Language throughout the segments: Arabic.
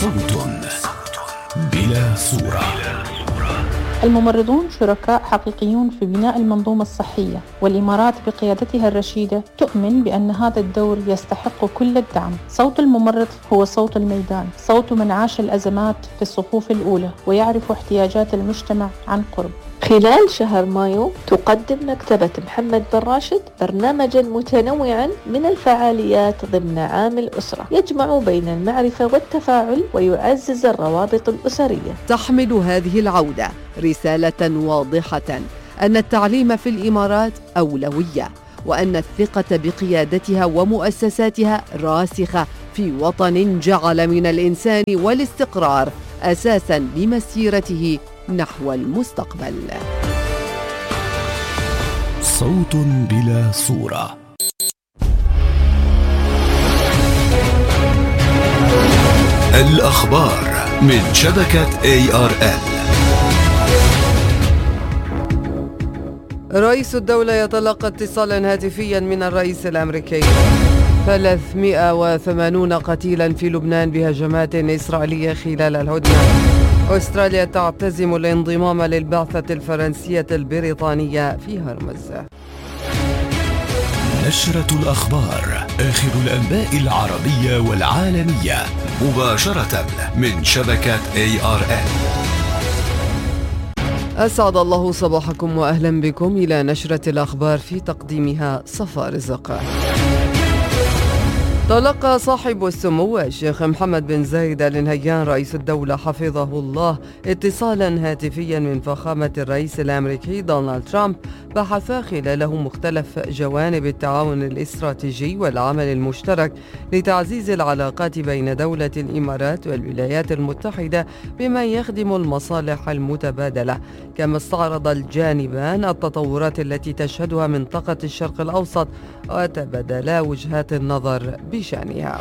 صوت بلا صورة. الممرضون شركاء حقيقيون في بناء المنظومة الصحية، والإمارات بقيادتها الرشيدة تؤمن بأن هذا الدور يستحق كل الدعم. صوت الممرض هو صوت الميدان، صوت من عاش الأزمات في الصفوف الأولى ويعرف احتياجات المجتمع عن قرب. خلال شهر مايو تقدم مكتبة محمد بن راشد برنامجا متنوعا من الفعاليات ضمن عام الأسرة، يجمع بين المعرفة والتفاعل ويعزز الروابط الأسرية. تحمل هذه العودة رسالة واضحة أن التعليم في الإمارات أولوية، وأن الثقة بقيادتها ومؤسساتها راسخة في وطن جعل من الإنسان والاستقرار أساساً لمسيرته نحو المستقبل. صوت بلا صورة. الأخبار من شبكة ARL. رئيس الدولة يتلقى اتصالا هاتفيا من الرئيس الأمريكي. 380 قتيلا في لبنان بهجمات إسرائيلية خلال الهدنة. أستراليا تعتزم الانضمام للبعثة الفرنسية البريطانية في هرمز. نشرة الأخبار، آخر الأنباء العربية والعالمية، مباشرة من شبكة ARL. أسعد الله صباحكم وأهلا بكم إلى نشرة الأخبار في تقديمها صفا رزق. تلقى صاحب السمو الشيخ محمد بن زايد آل نهيان رئيس الدولة حفظه الله اتصالا هاتفيا من فخامة الرئيس الأمريكي دونالد ترامب بحث خلاله مختلف جوانب التعاون الاستراتيجي والعمل المشترك لتعزيز العلاقات بين دولة الإمارات والولايات المتحدة بما يخدم المصالح المتبادلة. كما استعرض الجانبان التطورات التي تشهدها منطقة الشرق الأوسط وتبادلا وجهات النظر بشأنها.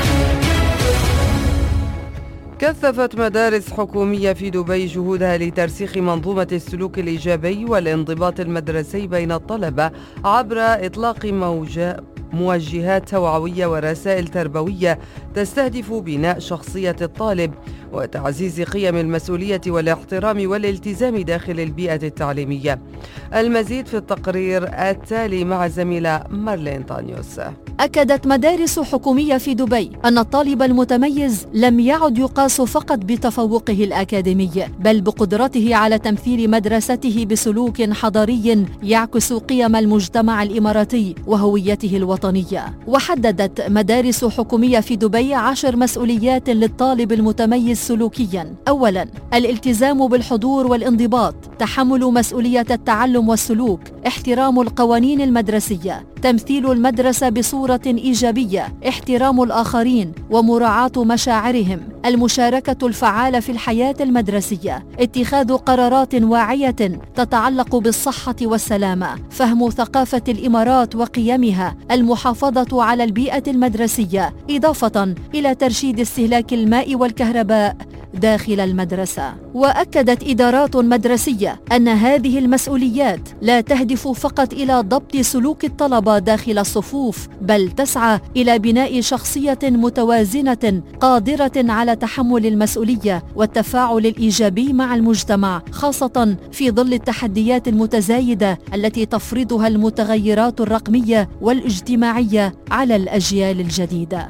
كثفت مدارس حكومية في دبي جهودها لترسيخ منظومة السلوك الإيجابي والانضباط المدرسي بين الطلبة عبر إطلاق موجهات توعوية ورسائل تربوية تستهدف بناء شخصية الطالب وتعزيز قيم المسؤولية والاحترام والالتزام داخل البيئة التعليمية. المزيد في التقرير التالي مع زميلة مارلين تانيوس. أكدت مدارس حكومية في دبي أن الطالب المتميز لم يعد يقاس فقط بتفوقه الأكاديمي، بل بقدرته على تمثيل مدرسته بسلوك حضاري يعكس قيم المجتمع الإماراتي وهويته الوطنية. وحددت مدارس حكومية في دبي 10 مسؤوليات للطالب المتميز سلوكياً. أولاً، الالتزام بالحضور والانضباط، تحمل مسؤولية التعلم والسلوك، احترام القوانين المدرسية، تمثيل المدرسة بصورة إيجابية، احترام الآخرين ومراعاة مشاعرهم، المشاركة الفعالة في الحياة المدرسية، اتخاذ قرارات واعية تتعلق بالصحة والسلامة، فهم ثقافة الإمارات وقيمها، المحافظة على البيئة المدرسية، إضافة إلى ترشيد استهلاك الماء والكهرباء داخل المدرسة. وأكدت إدارات مدرسية أن هذه المسؤوليات لا تهدف فقط إلى ضبط سلوك الطلبة داخل الصفوف، بل تسعى إلى بناء شخصية متوازنة قادرة على تحمل المسؤولية والتفاعل الإيجابي مع المجتمع، خاصة في ظل التحديات المتزايدة التي تفرضها المتغيرات الرقمية والاجتماعية على الأجيال الجديدة.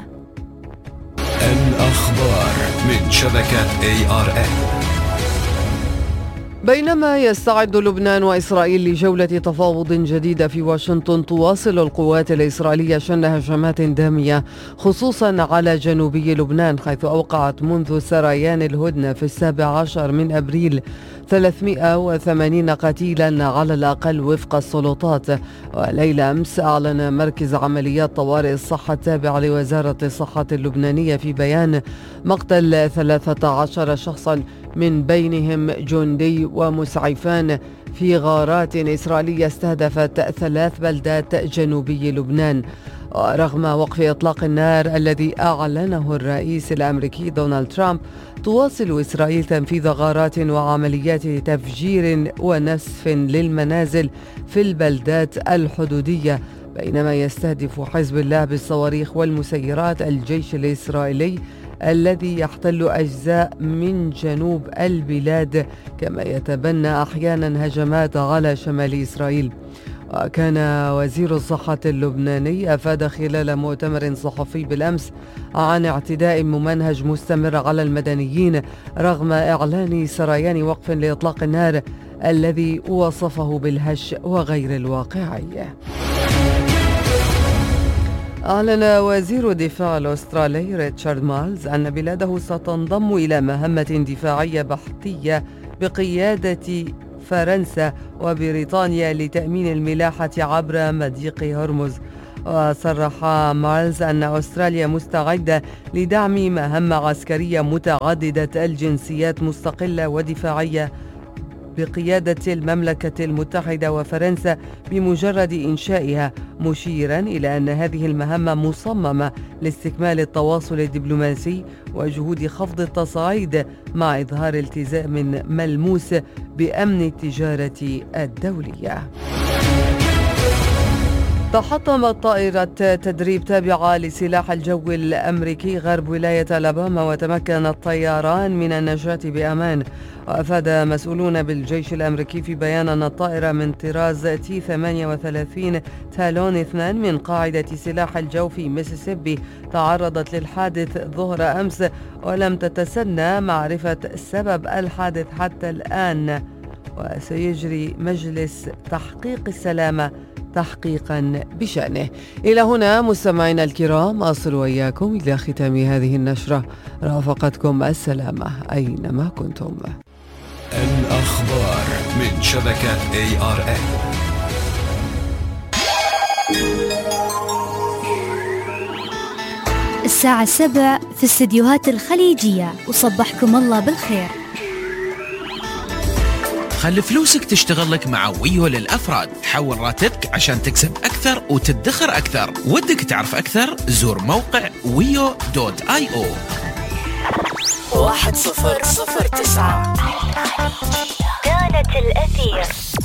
الأخبار من شبكة ARL. بينما يستعد لبنان وإسرائيل لجولة تفاوض جديدة في واشنطن، تواصل القوات الإسرائيلية شن هجمات دامية خصوصا على جنوبي لبنان، حيث أوقعت منذ سريان الهدنة في 17 من أبريل 380 قتيلا على الأقل وفق السلطات. وليلة أمس أعلن مركز عمليات طوارئ الصحة التابع لوزارة الصحة اللبنانية في بيان مقتل 13 شخصا من بينهم جندي ومسعفان في غارات إسرائيلية استهدفت 3 بلدات جنوبي لبنان. رغم وقف إطلاق النار الذي أعلنه الرئيس الأمريكي دونالد ترامب، تواصل إسرائيل تنفيذ غارات وعمليات تفجير ونسف للمنازل في البلدات الحدودية، بينما يستهدف حزب الله بالصواريخ والمسيرات الجيش الإسرائيلي الذي يحتل أجزاء من جنوب البلاد، كما يتبنى أحيانا هجمات على شمال إسرائيل. وكان وزير الصحة اللبناني أفاد خلال مؤتمر صحفي بالأمس عن اعتداء ممنهج مستمر على المدنيين رغم إعلان سريان وقف لإطلاق النار الذي وصفه بالهش وغير الواقعي. أعلن وزير الدفاع الأسترالي ريتشارد مالز أن بلاده ستنضم إلى مهمة دفاعية بحثية بقيادة فرنسا وبريطانيا لتأمين الملاحة عبر مضيق هرمز. وصرح مالز أن أستراليا مستعدة لدعم مهمة عسكرية متعددة الجنسيات مستقلة ودفاعية بقيادة المملكة المتحدة وفرنسا بمجرد إنشائها، مشيرا إلى أن هذه المهمة مصممة لاستكمال التواصل الدبلوماسي وجهود خفض التصعيد مع إظهار التزام ملموس بأمن التجارة الدولية. تحطمت طائرة تدريب تابعة لسلاح الجو الأمريكي غرب ولاية ألاباما، وتمكن الطيران من النجاة بأمان. وأفاد مسؤولون بالجيش الأمريكي في بيان أن الطائرة من طراز تي 38 تالون 2 من قاعدة سلاح الجو في ميسيسيبي تعرضت للحادث ظهر أمس، ولم تتسنى معرفة سبب الحادث حتى الآن، وسيجري مجلس تحقيق السلامة تحقيقا بشأنه. إلى هنا مستمعينا الكرام أصل وإياكم إلى ختام هذه النشرة. رافقتكم السلامة أينما كنتم. الأخبار من شبكة ARN. الساعة 7 في استديوهات الخليجية، وصبحكم الله بالخير. خلي فلوسك تشتغل لك مع ويو للأفراد. حول راتبك عشان تكسب أكثر وتدخر أكثر. ودك تعرف أكثر؟ زور موقع wio.io. 1009 كانت الأثير.